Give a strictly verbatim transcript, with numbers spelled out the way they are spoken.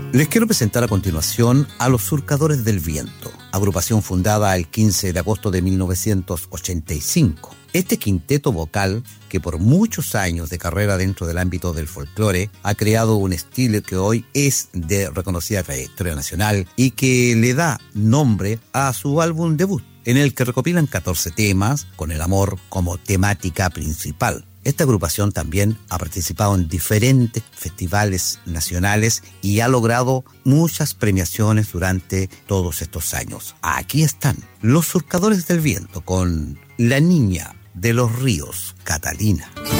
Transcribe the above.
Les quiero presentar a continuación a Los Surcadores del Viento, agrupación fundada el quince de agosto de mil novecientos ochenta y cinco. Este quinteto vocal, que por muchos años de carrera dentro del ámbito del folclore, ha creado un estilo que hoy es de reconocida trayectoria nacional y que le da nombre a su álbum debut, en el que recopilan catorce temas con el amor como temática principal. Esta agrupación también ha participado en diferentes festivales nacionales y ha logrado muchas premiaciones durante todos estos años. Aquí están Los Surcadores del Viento con La Niña de los Ríos, Catalina.